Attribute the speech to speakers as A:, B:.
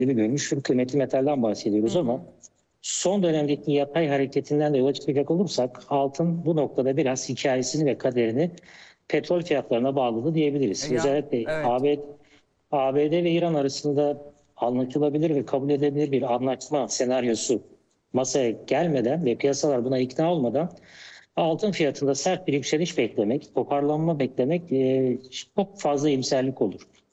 A: görmüş bir kıymetli metalden bahsediyoruz ama son dönemdeki yatay hareketinden de yola çıkacak olursak altın bu noktada biraz hikayesini ve kaderini petrol fiyatlarına bağladı diyebiliriz. Özellikle
B: Evet.
A: ABD ve İran arasında anlaşılabilir ve kabul edilebilir bir anlaşma senaryosu masaya gelmeden ve piyasalar buna ikna olmadan altın fiyatında sert bir yükseliş beklemek, toparlanma beklemek çok fazla iyimserlik olur.